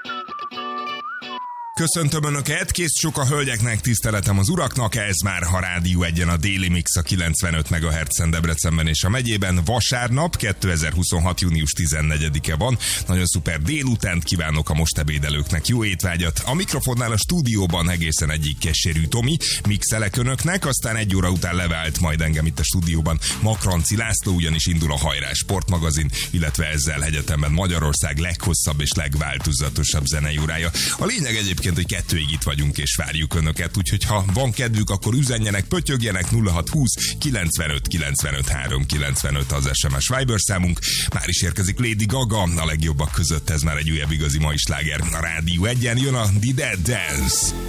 Köszöntöm Önöket, kész sok a hölgyeknek, tiszteletem az uraknak, ez már a Rádió 1-en a Déli Mix a 95 MHz-en Debrecenben és a megyében. Vasárnap, 2026. június 14-e van. Nagyon szuper délutánt kívánok a most ebédelőknek, jó étvágyat. A mikrofonnál a stúdióban egészen egyik keserű Tomi, mixelek Önöknek, aztán 1 óra után levált majd engem itt a stúdióban Makranci László, ugyanis indul a Hajrá sportmagazin, illetve ezzel egyetemben Magyarország leghosszabb és legváltozatosabb zeneiórája. A lényeg egyébként, hogy 2-ig itt vagyunk és várjuk Önöket, úgyhogy ha van kedvük, akkor üzenjenek, pötyögjenek. 0620 95 95 395 az SMS Viber számunk. Már is érkezik Lady Gaga, a legjobbak között, ez már egy újabb igazi mai sláger. A Rádió 1-en jön a The Dead Dance.